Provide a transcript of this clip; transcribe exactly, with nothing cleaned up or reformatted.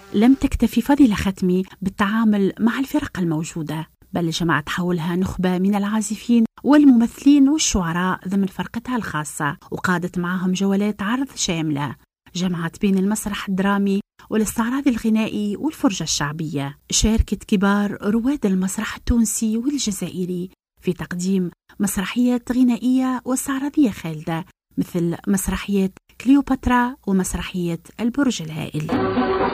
لم تكتفي فضيلة ختمي بالتعامل مع الفرق الموجودة، بل جمعت حولها نخبة من العازفين والممثلين والشعراء ضمن فرقتها الخاصة، وقادت معهم جولات عرض شاملة جمعت بين المسرح الدرامي والاستعراض الغنائي والفرجة الشعبية. شاركت كبار رواد المسرح التونسي والجزائري في تقديم مسرحيات غنائية واستعراضية خالدة مثل مسرحية كليوباترا ومسرحية البرج الهائل.